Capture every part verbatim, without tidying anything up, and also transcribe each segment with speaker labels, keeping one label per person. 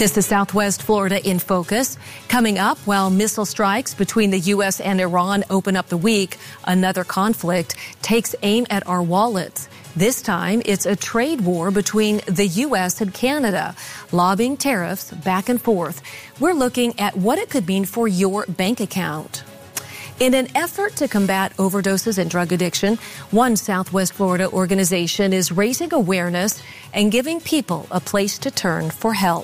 Speaker 1: This is Southwest Florida in focus. Coming up, while missile strikes between the U S and Iran open up the week, another conflict takes aim at our wallets. This time, it's a trade war between the U S and Canada, lobbying tariffs back and forth. We're looking at what it could mean for your bank account. In an effort to combat overdoses and drug addiction, one Southwest Florida organization is raising awareness and giving people a place to turn for help.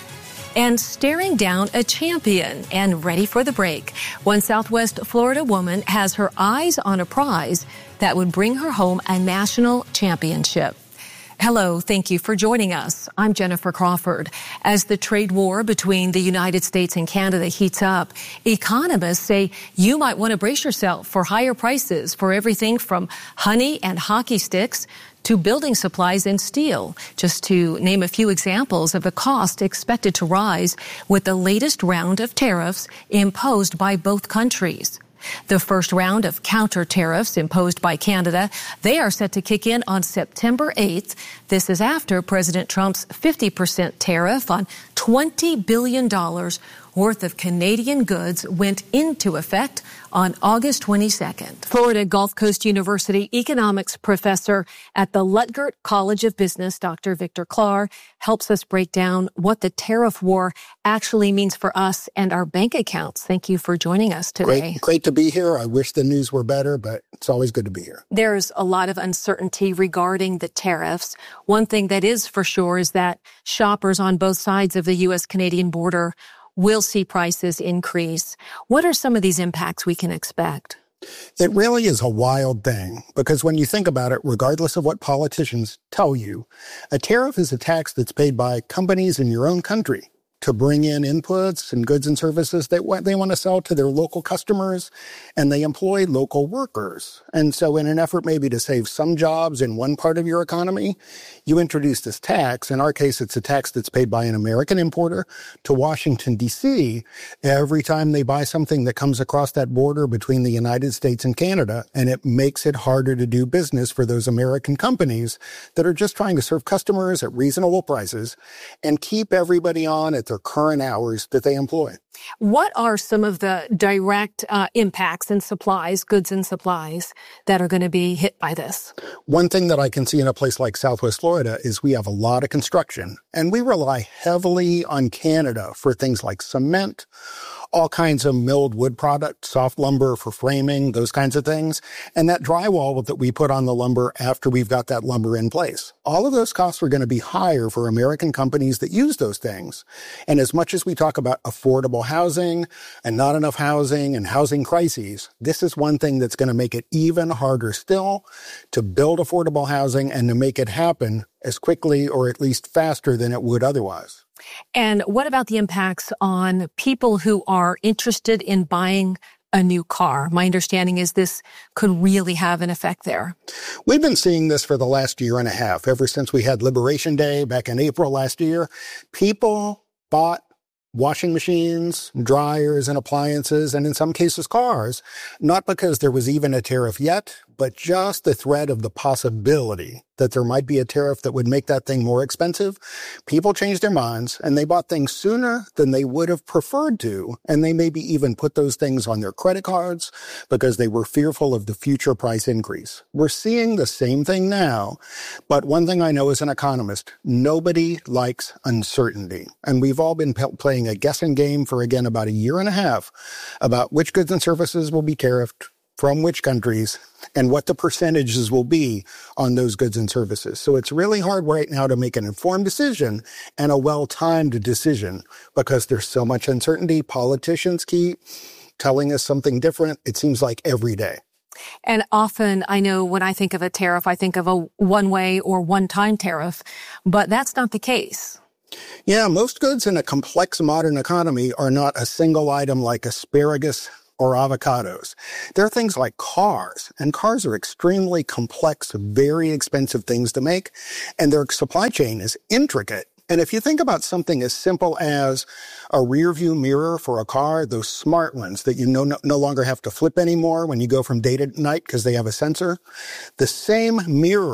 Speaker 1: And staring down a champion and ready for the break. One Southwest Florida woman has her eyes on a prize that would bring her home a national championship. Hello, thank you for joining us. I'm Jennifer Crawford. As the trade war between the United States and Canada heats up, economists say you might want to brace yourself for higher prices for everything from honey and hockey sticks to building supplies and steel, just to name a few examples of the cost expected to rise with the latest round of tariffs imposed by both countries. The first round of counter tariffs imposed by Canada, they are set to kick in on September eighth. This is after President Trump's fifty percent tariff on twenty billion dollars worth of Canadian goods went into effect on August twenty-second. Florida Gulf Coast University economics professor at the Lutgert College of Business, Doctor Victor Clark, helps us break down what the tariff war actually means for us and our bank accounts. Thank you for joining us today.
Speaker 2: Great, great to be here. I wish the news were better, but it's always good to be here.
Speaker 1: There's a lot of uncertainty regarding the tariffs. One thing that is for sure is that shoppers on both sides of the U S-Canadian border will see prices increase. What are some of these impacts we can expect?
Speaker 2: It really is a wild thing, because when you think about it, regardless of what politicians tell you, a tariff is a tax that's paid by companies in your own country to bring in inputs and goods and services that they want to sell to their local customers, and they employ local workers. And so in an effort maybe to save some jobs in one part of your economy, you introduce this tax. In our case, it's a tax that's paid by an American importer to Washington, D C every time they buy something that comes across that border between the United States and Canada, and it makes it harder to do business for those American companies that are just trying to serve customers at reasonable prices and keep everybody on at their current hours that they employ.
Speaker 1: What are some of the direct uh, impacts and supplies, goods and supplies, that are going to be hit by this?
Speaker 2: One thing that I can see in a place like Southwest Florida is we have a lot of construction, and we rely heavily on Canada for things like cement, all kinds of milled wood products, soft lumber for framing, those kinds of things, and that drywall that we put on the lumber after we've got that lumber in place. All of those costs are going to be higher for American companies that use those things. And as much as we talk about affordable housing and not enough housing and housing crises, this is one thing that's going to make it even harder still to build affordable housing and to make it happen as quickly or at least faster than it would otherwise.
Speaker 1: And what about the impacts on people who are interested in buying a new car? My understanding is this could really have an effect there.
Speaker 2: We've been seeing this for the last year and a half, ever since we had Liberation Day back in April last year. People bought washing machines, dryers, and appliances, and in some cases cars, not because there was even a tariff yet, but just the threat of the possibility that there might be a tariff that would make that thing more expensive. People changed their minds, and they bought things sooner than they would have preferred to, and they maybe even put those things on their credit cards because they were fearful of the future price increase. We're seeing the same thing now, but one thing I know as an economist, nobody likes uncertainty, and we've all been p- playing a guessing game for, again, about a year and a half about which goods and services will be tariffed, from which countries, and what the percentages will be on those goods and services. So it's really hard right now to make an informed decision and a well-timed decision because there's so much uncertainty. Politicians keep telling us something different, it seems like every day.
Speaker 1: And often, I know when I think of a tariff, I think of a one-way or one-time tariff, but that's not the case.
Speaker 2: Yeah, most goods in a complex modern economy are not a single item like asparagus or avocados. There are things like cars, and cars are extremely complex, very expensive things to make, and their supply chain is intricate. And if you think about something as simple as a rear view mirror for a car, those smart ones that you no, no, no longer have to flip anymore when you go from day to night because they have a sensor, the same mirror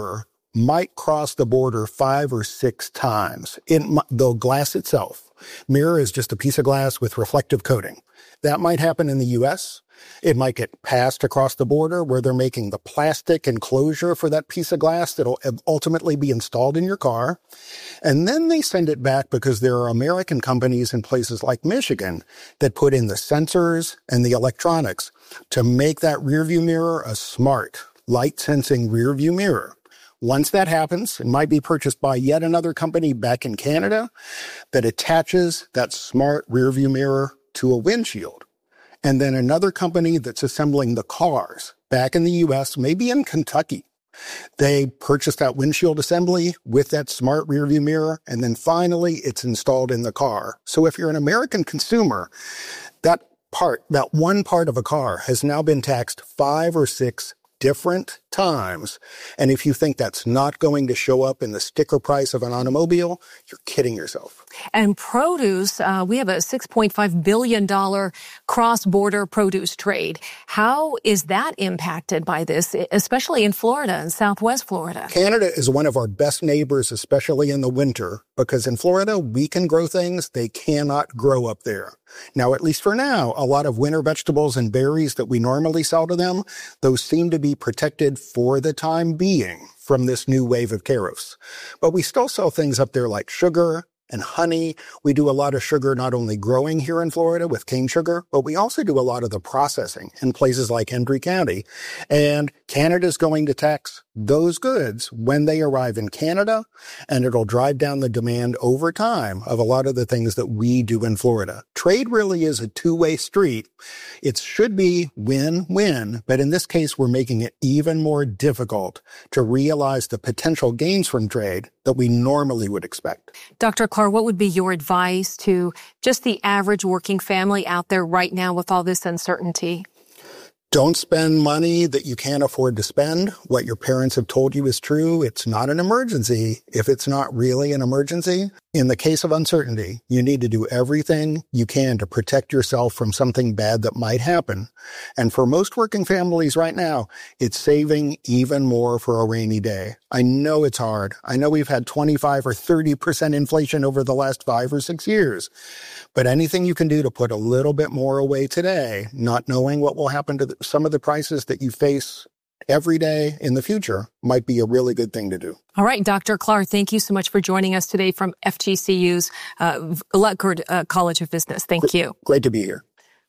Speaker 2: might cross the border five or six times. It, the glass itself, mirror is just a piece of glass with reflective coating. That might happen in the U S. It might get passed across the border where they're making the plastic enclosure for that piece of glass that'll ultimately be installed in your car. And then they send it back because there are American companies in places like Michigan that put in the sensors and the electronics to make that rearview mirror a smart, light-sensing rearview mirror. Once that happens, it might be purchased by yet another company back in Canada that attaches that smart rearview mirror to a windshield. And then another company that's assembling the cars back in the U S, maybe in Kentucky. They purchased that windshield assembly with that smart rearview mirror, and then finally it's installed in the car. So if you're an American consumer, that part, that one part of a car has now been taxed five or six different times. And if you think that's not going to show up in the sticker price of an automobile, you're kidding yourself.
Speaker 1: And produce, uh, we have a six point five billion dollars cross-border produce trade. How is that impacted by this, especially in Florida and Southwest Florida?
Speaker 2: Canada is one of our best neighbors, especially in the winter, because in Florida, we can grow things they cannot grow up there. Now, at least for now, a lot of winter vegetables and berries that we normally sell to them, those seem to be protected for the time being from this new wave of tariffs. But we still sell things up there like sugar and honey. We do a lot of sugar not only growing here in Florida with cane sugar, but we also do a lot of the processing in places like Hendry County. And Canada's going to tax those goods when they arrive in Canada, and it'll drive down the demand over time of a lot of the things that we do in Florida. Trade really is a two-way street. It should be win-win, but in this case, we're making it even more difficult to realize the potential gains from trade that we normally would expect.
Speaker 1: Doctor Clark, what would be your advice to just the average working family out there right now with all this uncertainty?
Speaker 2: Don't spend money that you can't afford to spend. What your parents have told you is true. It's not an emergency if it's not really an emergency. In the case of uncertainty, you need to do everything you can to protect yourself from something bad that might happen. And for most working families right now, it's saving even more for a rainy day. I know it's hard. I know we've had twenty-five or thirty percent inflation over the last five or six years. But anything you can do to put a little bit more away today, not knowing what will happen to the, some of the prices that you face every day in the future, might be a really good thing to do.
Speaker 1: All right, Doctor Clark, thank you so much for joining us today from F G C U's uh, Lutgerd uh, College of Business. Thank you.
Speaker 2: Great to be here.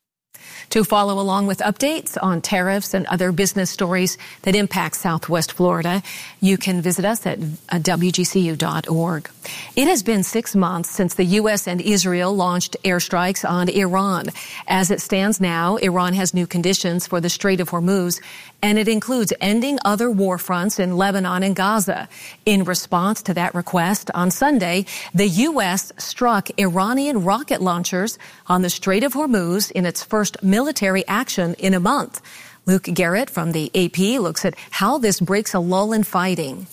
Speaker 1: To follow along with updates on tariffs and other business stories that impact Southwest Florida, you can visit us at W G C U dot org. It has been six months since the U S and Israel launched airstrikes on Iran. As it stands now, Iran has new conditions for the Strait of Hormuz, and it includes ending other war fronts in Lebanon and Gaza. In response to that request, on Sunday, the U S struck Iranian rocket launchers on the Strait of Hormuz in its first military action in a month. Luke Garrett from the A P looks at how this breaks a lull in fighting.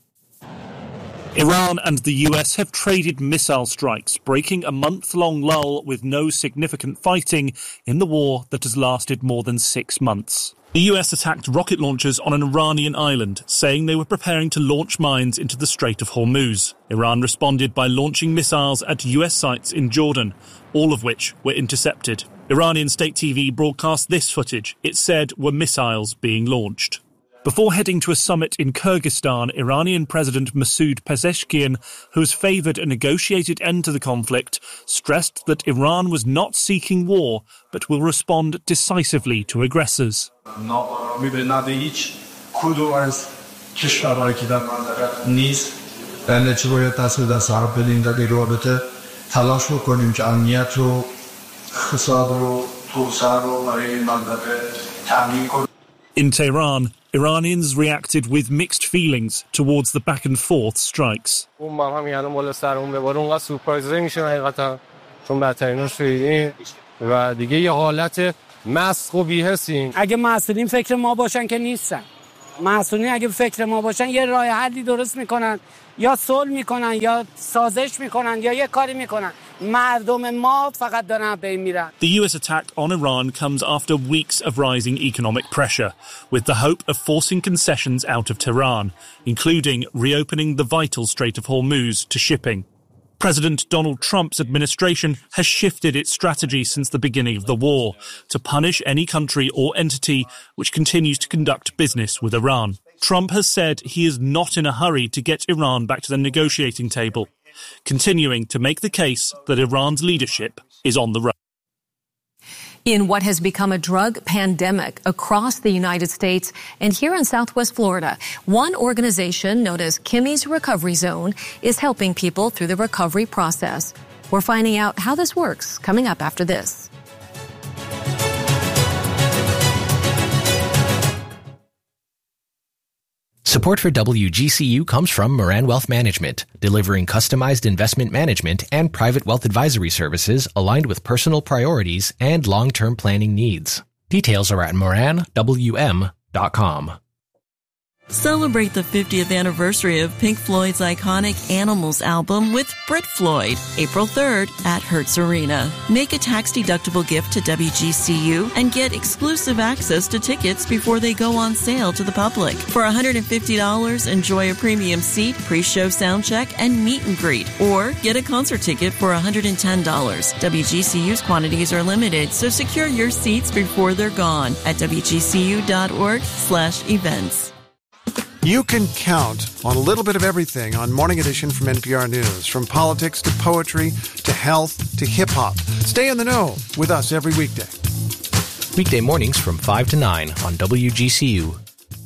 Speaker 3: Iran and the U S have traded missile strikes, breaking a month-long lull with no significant fighting in the war that has lasted more than six months. The U S attacked rocket launchers on an Iranian island, saying they were preparing to launch mines into the Strait of Hormuz. Iran responded by launching missiles at U S sites in Jordan, all of which were intercepted. Iranian state T V broadcast this footage it said were missiles being launched. Before heading to a summit in Kyrgyzstan, Iranian President Masoud Pezeshkian, who has favoured a negotiated end to the conflict, stressed that Iran was not seeking war, but will respond decisively to aggressors. In Tehran, Iranians reacted with mixed feelings towards the back-and-forth strikes.
Speaker 4: مسئولین اگه فکر ما باشن یه راه حلی درست میکنن یا صلح میکنن یا سازش میکنن یا یه کاری میکنن مردم ما فقط دارن به این میرن.
Speaker 3: The U S attack on Iran comes after weeks of rising economic pressure, with the hope of forcing concessions out of Tehran, including reopening the vital Strait of Hormuz to shipping. President Donald Trump's administration has shifted its strategy since the beginning of the war to punish any country or entity which continues to conduct business with Iran. Trump has said he is not in a hurry to get Iran back to the negotiating table, continuing to make the case that Iran's leadership is on the road.
Speaker 1: In what has become a drug pandemic across the United States and here in Southwest Florida, one organization known as Kimmy's Recovery Zone is helping people through the recovery process. We're finding out how this works coming up after this.
Speaker 5: Support for W G C U comes from Moran Wealth Management, delivering customized investment management and private wealth advisory services aligned with personal priorities and long-term planning needs. Details are at moran w m dot com.
Speaker 6: Celebrate the fiftieth anniversary of Pink Floyd's iconic Animals album with Brit Floyd, April third at Hertz Arena. Make a tax-deductible gift to W G C U and get exclusive access to tickets before they go on sale to the public. For one hundred fifty dollars, enjoy a premium seat, pre-show soundcheck, and meet and greet. Or get a concert ticket for one hundred ten dollars. W G C U's quantities are limited, so secure your seats before they're gone at w g c u dot org slash events.
Speaker 7: You can count on a little bit of everything on Morning Edition from N P R News, from politics to poetry to health to hip-hop. Stay in the know with us every weekday.
Speaker 5: Weekday mornings from five to nine on W G C U.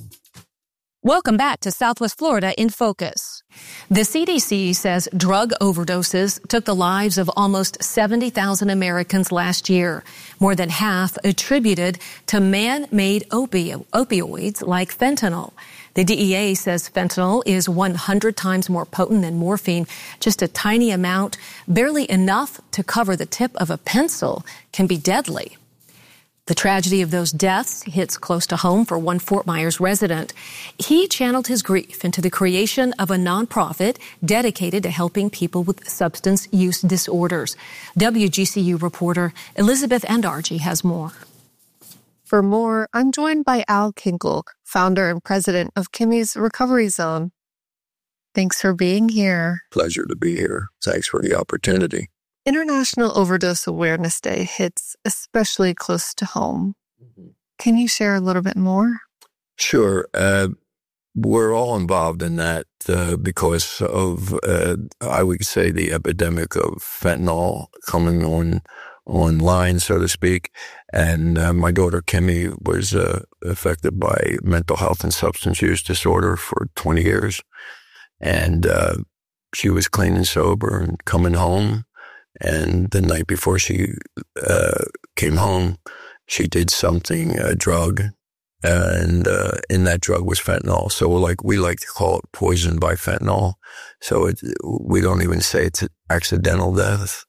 Speaker 1: Welcome back to Southwest Florida in Focus. The C D C says drug overdoses took the lives of almost seventy thousand Americans last year, more than half attributed to man-made opi- opioids like fentanyl. The D E A says fentanyl is one hundred times more potent than morphine. Just a tiny amount, barely enough to cover the tip of a pencil, can be deadly. The tragedy of those deaths hits close to home for one Fort Myers resident. He channeled his grief into the creation of a nonprofit dedicated to helping people with substance use disorders. W G C U reporter Elizabeth Andarji has more.
Speaker 8: For more, I'm joined by Al Kinkle, founder and president of Kimmy's Recovery Zone. Thanks for being here.
Speaker 9: Pleasure to be here. Thanks for the opportunity.
Speaker 8: International Overdose Awareness Day hits especially close to home. Mm-hmm. Can you share a little bit more?
Speaker 9: Sure. Uh, we're all involved in that uh, because of, uh, I would say, the epidemic of fentanyl coming on online, so to speak. And uh, my daughter, Kimmy, was uh, affected by mental health and substance use disorder for twenty years. And uh, she was clean and sober and coming home. And the night before she uh, came home, she did something, a drug, and uh, in that drug was fentanyl. So like we like to call it poisoned by fentanyl. So it, we don't even say it's an accidental death.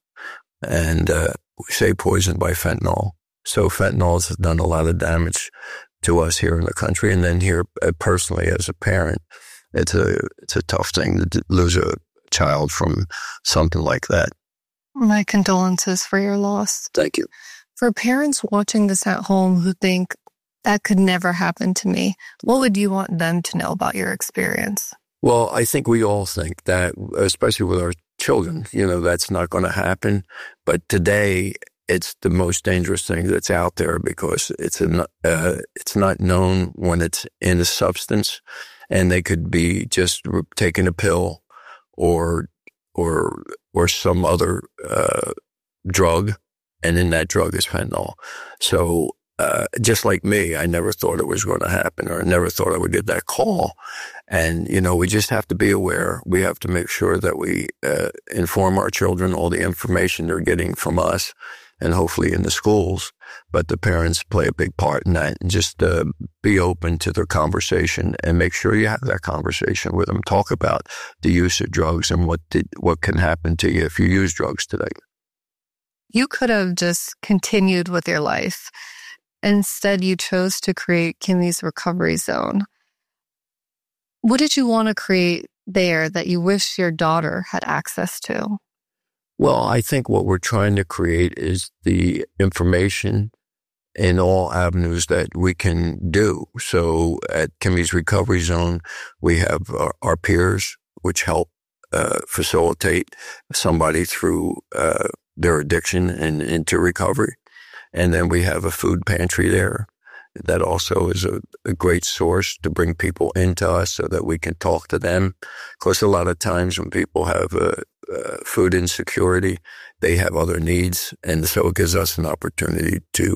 Speaker 9: And uh, we say poisoned by fentanyl. So fentanyl has done a lot of damage to us here in the country. And then here, uh, personally, as a parent, it's a it's a tough thing to lose a child from something like that.
Speaker 8: My condolences for your loss.
Speaker 9: Thank you.
Speaker 8: For parents watching this at home who think that could never happen to me, what would you want them to know about your experience?
Speaker 9: Well, I think we all think that, especially with our children, you know, that's not going to happen. But today, it's the most dangerous thing that's out there because it's a, uh, it's not known when it's in a substance, and they could be just taking a pill or or or some other uh, drug, and in that drug is fentanyl. So uh, just like me, I never thought it was going to happen, or I never thought I would get that call. And, you know, we just have to be aware. We have to make sure that we uh, inform our children all the information they're getting from us, and hopefully in the schools. But the parents play a big part in that. And just uh, be open to their conversation and make sure you have that conversation with them. Talk about the use of drugs and what did, what can happen to you if you use drugs today.
Speaker 8: You could have just continued with your life. Instead, you chose to create Kimmy's Recovery Zone. What did you want to create there that you wish your daughter had access to?
Speaker 9: Well, I think what we're trying to create is the information in all avenues that we can do. So at Kimmy's Recovery Zone, we have our, our peers, which help uh, facilitate somebody through uh, their addiction and into recovery. And then we have a food pantry there. That also is a, a great source to bring people into us so that we can talk to them. Of course, a lot of times when people have uh, uh, food insecurity, they have other needs. And so it gives us an opportunity to